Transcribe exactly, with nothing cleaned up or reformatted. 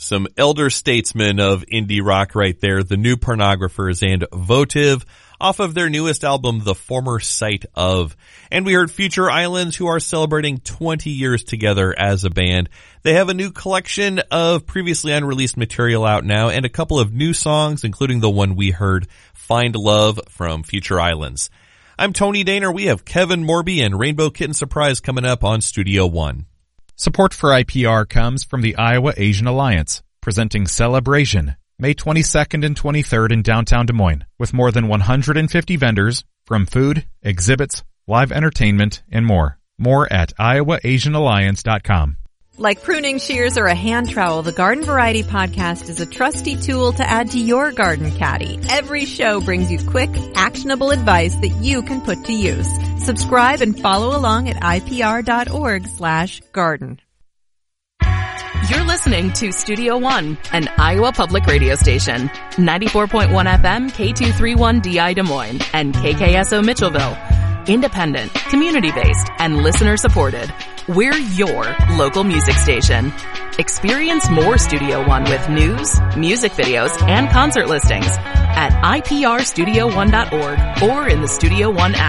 Some elder statesmen of indie rock right there, the New Pornographers and Votive, off of their newest album, The Former Sight Of. And we heard Future Islands, who are celebrating twenty years together as a band. They have a new collection of previously unreleased material out now, and a couple of new songs, including the one we heard, Find Love, from Future Islands. I'm Tony Daner. We have Kevin Morby and Rainbow Kitten Surprise coming up on Studio One. Support for I P R comes from the Iowa Asian Alliance, presenting Celebration, May twenty-second and twenty-third in downtown Des Moines, with more than one hundred fifty vendors from food, exhibits, live entertainment, and more. More at iowa asian alliance dot com. Like pruning shears or a hand trowel, the Garden Variety Podcast is a trusty tool to add to your garden caddy. Every show brings you quick, actionable advice that you can put to use. Subscribe and follow along at ipr.org slash garden. You're listening to Studio One, an Iowa public radio station. ninety-four point one F M, K two thirty-one D I Des Moines, and K K S O Mitchellville. Independent, community-based, and listener-supported. We're your local music station. Experience more Studio One with news, music videos, and concert listings at i p r studio one dot org or in the Studio One app.